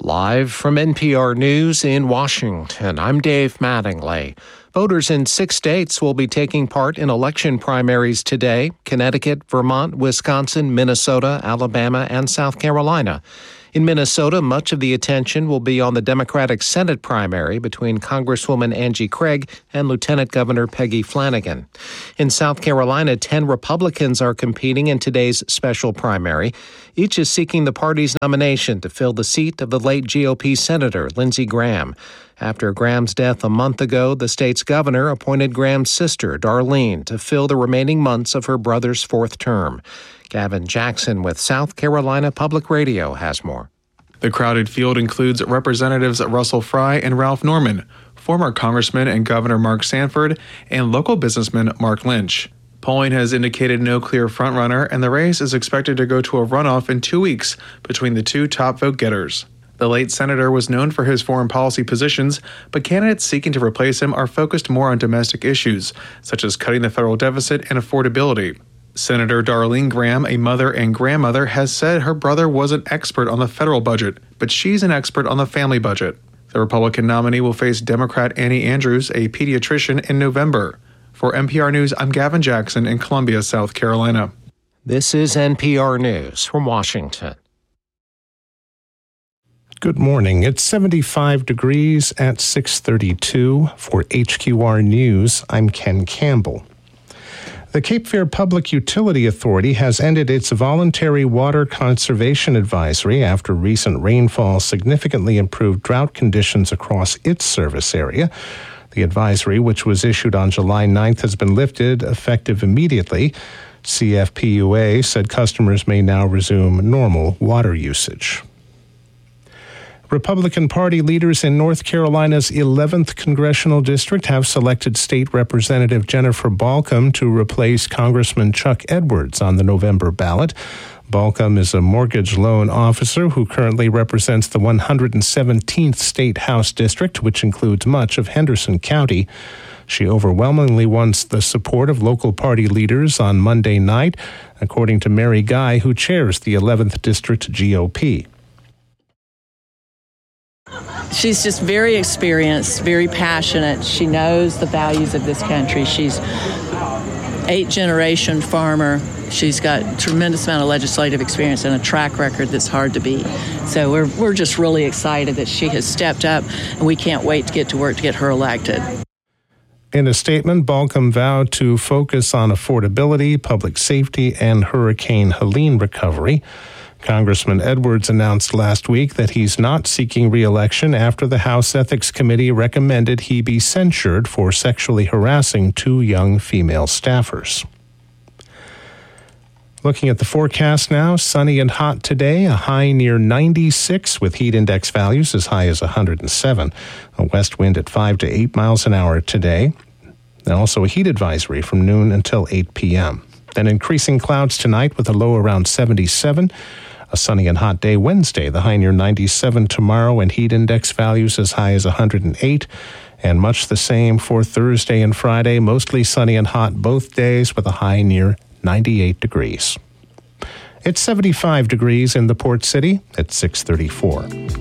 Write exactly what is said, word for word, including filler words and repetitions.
Live from N P R News in Washington, I'm Dave Mattingly. Voters in six states will be taking part in election primaries today: Connecticut, Vermont, Wisconsin, Minnesota, Alabama, and South Carolina. In Minnesota, much of the attention will be on the Democratic Senate primary between Congresswoman Angie Craig and Lieutenant Governor Peggy Flanagan. In South Carolina, ten Republicans are competing in today's special primary. Each is seeking the party's nomination to fill the seat of the late G O P Senator Lindsey Graham. After Graham's death a month ago, the state's governor appointed Graham's sister, Darlene, to fill the remaining months of her brother's fourth term. Gavin Jackson with South Carolina Public Radio has more. The crowded field includes Representatives Russell Fry and Ralph Norman, former Congressman and Governor Mark Sanford, and local businessman Mark Lynch. Polling has indicated no clear frontrunner, and the race is expected to go to a runoff in two weeks between the two top vote-getters. The late senator was known for his foreign policy positions, but candidates seeking to replace him are focused more on domestic issues, such as cutting the federal deficit and affordability. Senator Darlene Graham, a mother and grandmother, has said her brother was an expert on the federal budget, but she's an expert on the family budget. The Republican nominee will face Democrat Annie Andrews, a pediatrician, in November. For N P R News, I'm Gavin Jackson in Columbia, South Carolina. This is N P R News from Washington. Good morning. It's seventy-five degrees at six thirty-two. For H Q R News, I'm Ken Campbell. The Cape Fear Public Utility Authority has ended its voluntary water conservation advisory after recent rainfall significantly improved drought conditions across its service area. The advisory, which was issued on July ninth, has been lifted effective immediately. C F P U A said customers may now resume normal water usage. Republican Party leaders in North Carolina's eleventh Congressional District have selected State Representative Jennifer Balcom to replace Congressman Chuck Edwards on the November ballot. Balcom is a mortgage loan officer who currently represents the one hundred seventeenth State House District, which includes much of Henderson County. She overwhelmingly won the support of local party leaders on Monday night, according to Mary Guy, who chairs the eleventh District G O P. She's just very experienced, very passionate. She knows the values of this country. She's eight-generation farmer. She's got a tremendous amount of legislative experience and a track record that's hard to beat. So we're we're just really excited that she has stepped up, and we can't wait to get to work to get her elected. In a statement, Balcom vowed to focus on affordability, public safety, and Hurricane Helene recovery. Congressman Edwards announced last week that he's not seeking re-election after the House Ethics Committee recommended he be censured for sexually harassing two young female staffers. Looking at the forecast now, sunny and hot today, a high near ninety-six with heat index values as high as one hundred seven. A west wind at five to eight miles an hour today. And also a heat advisory from noon until eight p.m. Then increasing clouds tonight with a low around seventy-seven. A sunny and hot day Wednesday, the high near ninety-seven tomorrow, and heat index values as high as one hundred eight. And much the same for Thursday and Friday, mostly sunny and hot both days with a high near ninety-eight degrees. It's seventy-five degrees in the Port City at six thirty-four.